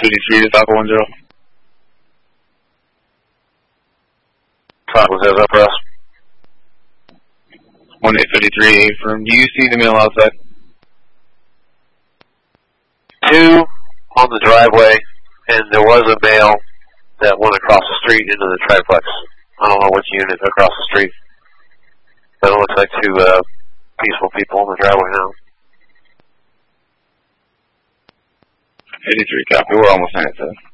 1853 to Falco 10. Falco says up, Russ. 1853 from, do you see the male outside? 2 on the driveway, and there was a male that went across the street into the triplex. I don't know which unit across the street, but it looks like 2 peaceful people in the driveway now. 83 copy, we're almost 97.